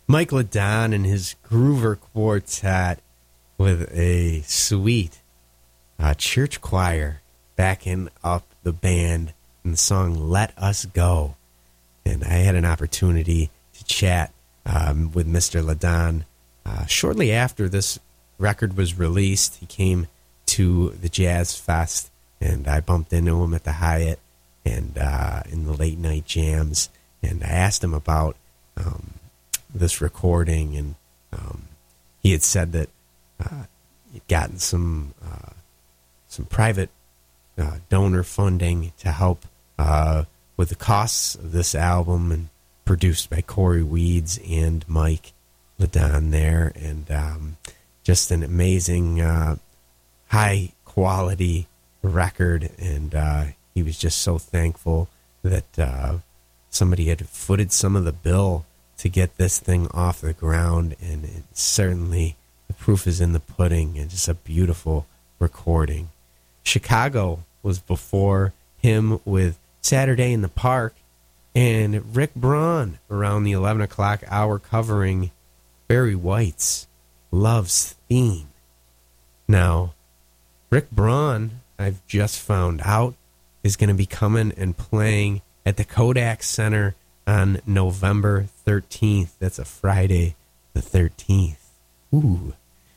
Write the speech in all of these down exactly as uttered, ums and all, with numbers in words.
Mike LeDon and his Groover Quartet with a sweet uh, church choir backing up the band in the song Let Us Go. And I had an opportunity to chat um, with Mister LeDon uh, shortly after this record was released. He came to the Jazz Fest, and I bumped into him at the Hyatt and uh, in the late night jams, and I asked him about um, this recording, and um, he had said that uh, he'd gotten some uh, some private uh, donor funding to help uh, with the costs of this album, and produced by Corey Weeds and Mike LeDon there, and um, just an amazing uh, high quality record, and uh, he was just so thankful that uh, somebody had footed some of the bill to get this thing off the ground, and it certainly, the proof is in the pudding, and just a beautiful recording. Chicago was before him with Saturday in the Park, and Rick Braun around the eleven o'clock hour covering Barry White's Love's Theme. Now, Rick Braun, I've just found out, is going to be coming and playing at the Kodak Center on November thirteenth. That's a Friday the thirteenth. Ooh.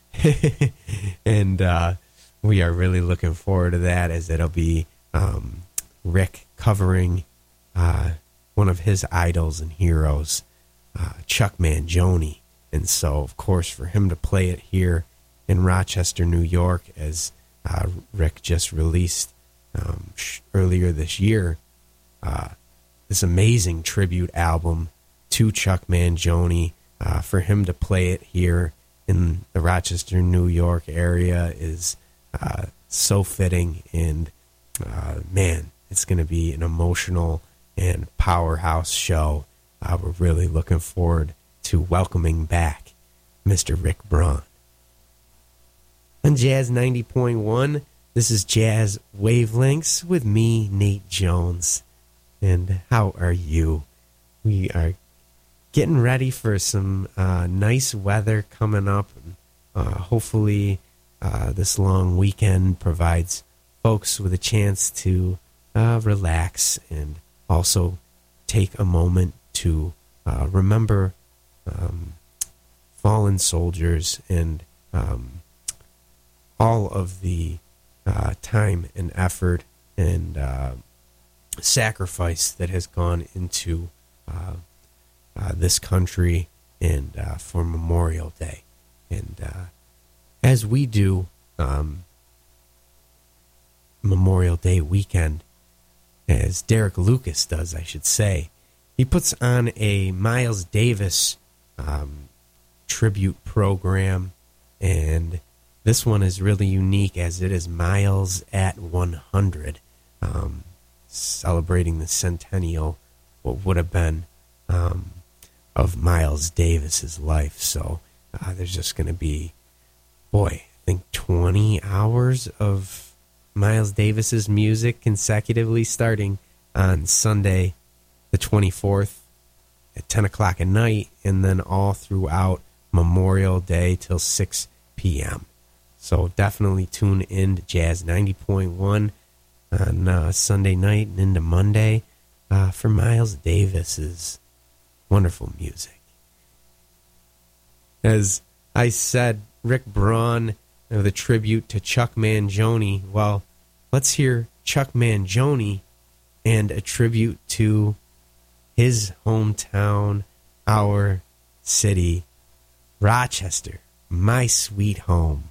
And uh, we are really looking forward to that, as it'll be um, Rick covering uh, one of his idols and heroes, uh, Chuck Mangione. And so, of course, for him to play it here in Rochester, New York, as uh, Rick just released um, sh- earlier this year, uh, this amazing tribute album to Chuck Mangione, uh, for him to play it here in the Rochester, New York area is uh, so fitting. And, uh, man, it's going to be an emotional and powerhouse show. Uh, we're really looking forward to welcoming back Mister Rick Braun. On Jazz ninety point one, this is Jazz Wavelengths with me, Nate Jones. And how are you? We are getting ready for some uh, nice weather coming up. Uh, hopefully, uh, this long weekend provides folks with a chance to uh, relax and also take a moment to uh, remember um, fallen soldiers and um, all of the uh, time and effort and uh, sacrifice that has gone into uh, uh, this country, and uh, for Memorial Day. And uh, as we do um, Memorial Day weekend, as Derek Lucas does, I should say, he puts on a Miles Davis um, tribute program, and this one is really unique as it is Miles at one hundred, um, celebrating the centennial, what would have been, um, of Miles Davis's life. So uh, there's just going to be, boy, I think twenty hours of Miles Davis's music consecutively, starting on Sunday the twenty-fourth at ten o'clock at night, and then all throughout Memorial Day till six p.m. So definitely tune in to Jazz ninety point one on uh, Sunday night and into Monday uh, for Miles Davis's wonderful music. As I said, Rick Braun with a tribute to Chuck Mangione. Well, let's hear Chuck Mangione and a tribute to his hometown, our city, Rochester, my sweet home.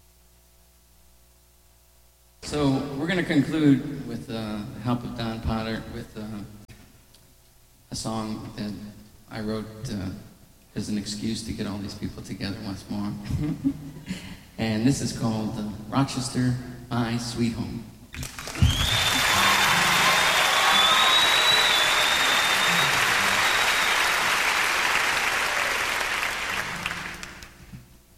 So we're going to conclude with uh, the help of Don Potter with uh, a song that I wrote uh, as an excuse to get all these people together once more. And this is called uh, Rochester, My Sweet Home.